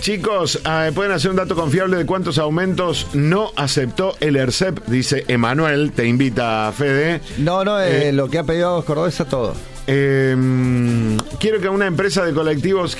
Chicos, pueden hacer un dato confiable de cuántos aumentos no aceptó el ERCEP, dice Emanuel, te invita a Fede. No, lo que ha pedido Aguas Cordobesa todo. Quiero tener una empresa de colectivos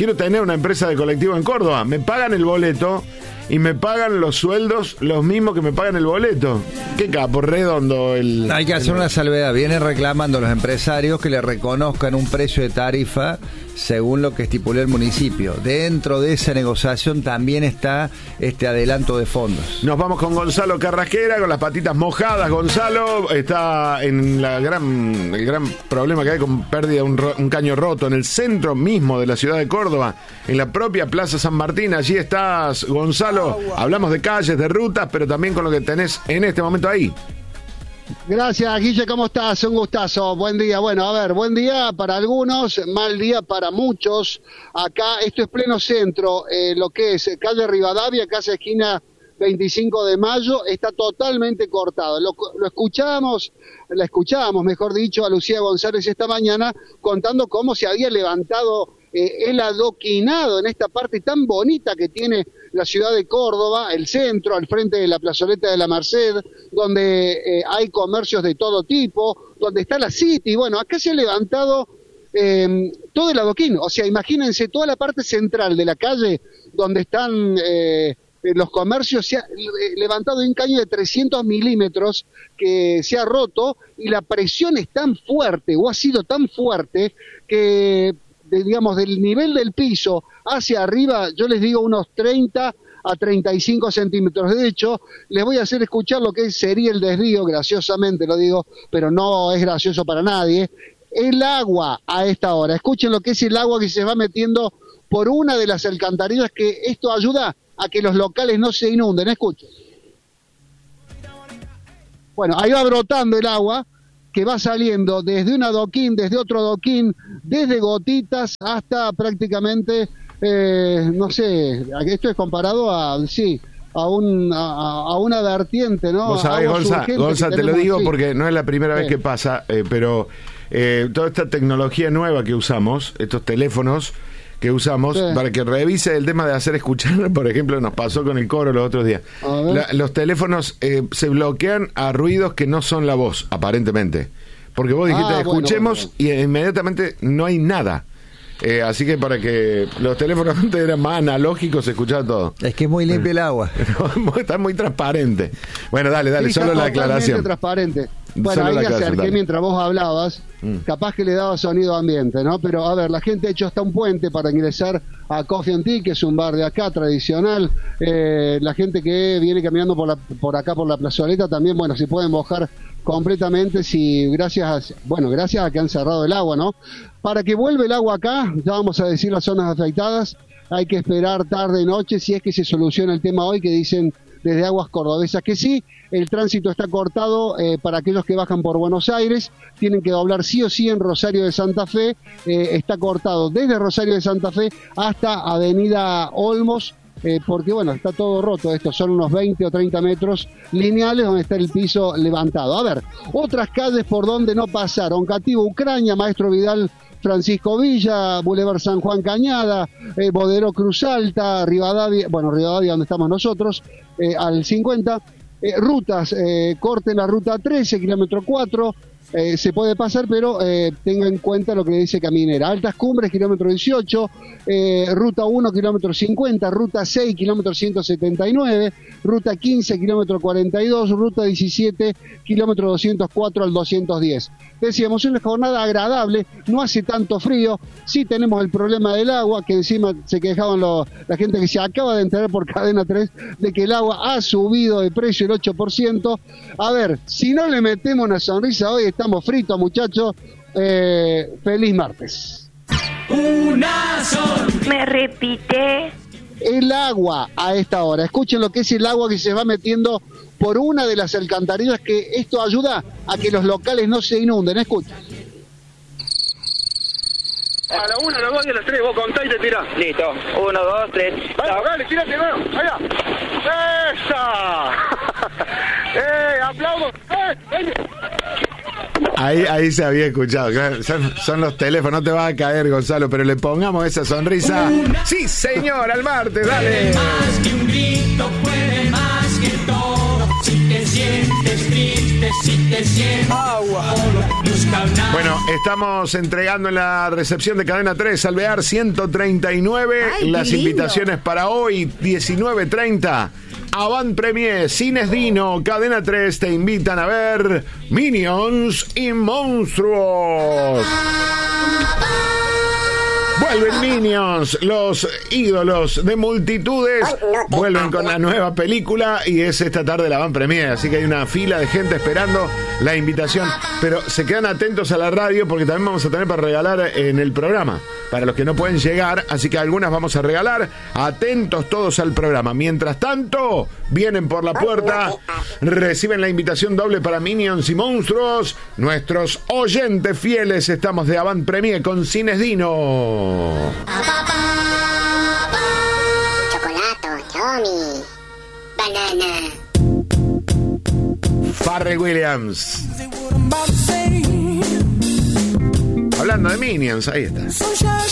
en Córdoba. Me pagan el boleto y me pagan los sueldos los mismos que me pagan el boleto. Qué capo, redondo el... Hay que hacer una salvedad. Vienen reclamando los empresarios que le reconozcan un precio de tarifa según lo que estipuló el municipio. Dentro de esa negociación también está este adelanto de fondos. Nos vamos con Gonzalo Carrasquera, con las patitas mojadas. Gonzalo está en el gran problema que hay con pérdida de un caño roto en el centro mismo de la ciudad de Córdoba, en la propia Plaza San Martín. Allí estás, Gonzalo. Hablamos de calles, de rutas, pero también con lo que tenés en este momento ahí. Gracias, Guille, ¿cómo estás? Un gustazo, buen día. Bueno, a ver, buen día para algunos, mal día para muchos. Acá, esto es pleno centro, lo que es calle Rivadavia, casa esquina 25 de mayo, está totalmente cortado. La escuchábamos, mejor dicho, a Lucía González esta mañana, contando cómo se había levantado el adoquinado en esta parte tan bonita que tiene la ciudad de Córdoba, el centro, al frente de la plazoleta de la Merced, donde hay comercios de todo tipo, donde está la City. Bueno, acá se ha levantado todo el adoquín. O sea, imagínense toda la parte central de la calle donde están los comercios. Se ha levantado un caño de 300 milímetros que se ha roto, y la presión es tan fuerte, o ha sido tan fuerte, que digamos, del nivel del piso hacia arriba, yo les digo unos 30 a 35 centímetros. De hecho, les voy a hacer escuchar lo que sería el desvío, graciosamente lo digo, pero no es gracioso para nadie. El agua a esta hora, escuchen lo que es el agua que se va metiendo por una de las alcantarillas, que esto ayuda a que los locales no se inunden. Escuchen. Bueno, ahí va brotando el agua, que va saliendo desde un adoquín, desde otro adoquín, desde gotitas hasta prácticamente, no sé, esto es comparado a una vertiente, ¿no? Vos sabés, Gonza, te lo digo porque no es la primera vez que pasa, pero toda esta tecnología nueva que usamos, estos teléfonos que usamos, para que revise el tema de hacer escuchar, por ejemplo, nos pasó con el coro los otros días. Los teléfonos se bloquean a ruidos que no son la voz, aparentemente. Porque vos dijiste, escuchemos, y inmediatamente no hay nada. Así que para que los teléfonos antes eran más analógicos, se escuchaba todo. Es que es muy limpio el agua. Está muy transparente. Bueno, dale, sí, solo la aclaración. Transparente. Bueno, ahí me acerqué mientras vos hablabas, capaz que le daba sonido ambiente, ¿no? Pero a ver, la gente ha hecho hasta un puente para ingresar a Coffee and Tea, que es un bar de acá tradicional. La gente que viene caminando por acá por la plazoleta también, bueno, se pueden mojar completamente, gracias a que han cerrado el agua, ¿no? Para que vuelva el agua acá, ya vamos a decir las zonas afectadas, hay que esperar tarde, noche, si es que se soluciona el tema hoy, que dicen desde Aguas Cordobesas que sí. El tránsito está cortado para aquellos que bajan por Buenos Aires, tienen que doblar sí o sí en Rosario de Santa Fe, está cortado desde Rosario de Santa Fe hasta Avenida Olmos, porque bueno, está todo roto. Estos son unos 20 o 30 metros lineales donde está el piso levantado. A ver, otras calles por donde no pasaron: Cativo, Ucrania, Maestro Vidal, Francisco Villa, Boulevard San Juan Cañada, Bodero Cruz Alta, Rivadavia donde estamos nosotros, al 50, rutas, corten la ruta 13, kilómetro 4, se puede pasar, pero tenga en cuenta lo que le dice Caminera. Altas Cumbres, kilómetro 18, ruta 1, kilómetro 50, ruta 6, kilómetro 179, ruta 15, kilómetro 42, ruta 17, kilómetro 204 al 210. Decíamos, una jornada agradable, no hace tanto frío, sí tenemos el problema del agua, que encima se quejaban la gente que se acaba de enterar por Cadena 3 de que el agua ha subido de precio el 8%. A ver, si no le metemos una sonrisa hoy, estamos fritos, muchachos. Feliz martes. Me repite. El agua a esta hora, escuchen lo que es el agua que se va metiendo por una de las alcantarillas, que esto ayuda a que los locales no se inunden. Escuchen. A la 1, a la 2 y a las 3, vos contá y te tirás. Listo, 1, 2, 3. Dale, tírate, vamos, allá. ¡Esa! ¡Aplaudo! Ahí se había escuchado. Son los teléfonos, no te vas a caer, Gonzalo, pero le pongamos esa sonrisa. Sí, señor, al martes, dale. Más que un grito, puede más que todo. Si te sientes triste, si te sientes agua, busca una... Bueno, estamos entregando en la recepción de Cadena 3 Alvear 139. Ay, las invitaciones para hoy, 19:30. Avant Premier, Cines Dino, Cadena 3 te invitan a ver Minions y Monstruos. Vuelven Minions, los ídolos de multitudes. Vuelven con la nueva película y es esta tarde la Avant Premier. Así que hay una fila de gente esperando la invitación. Pero se quedan atentos a la radio porque también vamos a tener para regalar en el programa. Para los que no pueden llegar, así que algunas vamos a regalar. Atentos todos al programa. Mientras tanto, vienen por la puerta, reciben la invitación doble para Minions y Monstruos. Nuestros oyentes fieles, estamos de Avant Premier con Cines Dino. Chocolate, Tommy, banana. Pharrell Williams. Hablando de Minions, ahí está.